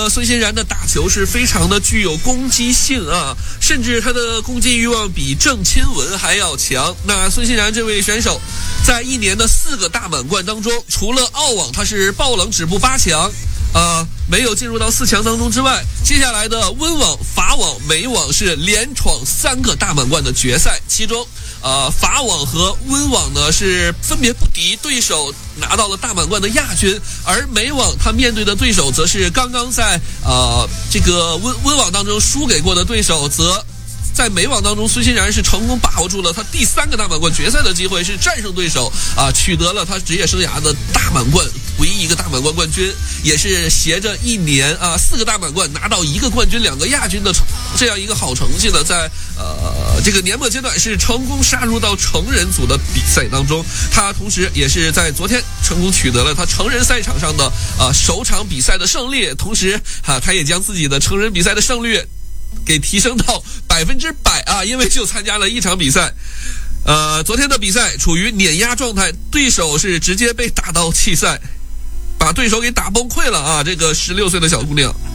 孙欣然的打球是非常的具有攻击性啊，甚至他的攻击欲望比郑钦文还要强。那孙欣然这位选手，在一年的4个大满贯当中，除了澳网他是爆冷止步8强，没有进入到4强当中之外，接下来的温网、法网、美网是连闯3个大满贯的决赛，其中法网和温网呢是分别不敌对手，拿到了大满贯的亚军，而美网他面对的对手则是刚刚在这个温网当中输给过的对手，则在美网当中，孙欣然是成功把握住了他第3个大满贯决赛的机会，是战胜对手取得了他职业生涯的大满贯，唯一一个大满贯冠军，也是携着一年4个大满贯拿到1个冠军2个亚军的这样一个好成绩呢，在这个年末阶段是成功杀入到成人组的比赛当中。他同时也是在昨天成功取得了他成人赛场上的首场比赛的胜利，同时他也将自己的成人比赛的胜率给提升到100%因为就参加了1场比赛。昨天的比赛处于碾压状态，对手是直接被打到弃赛，把对手给打崩溃了这个16岁的小姑娘。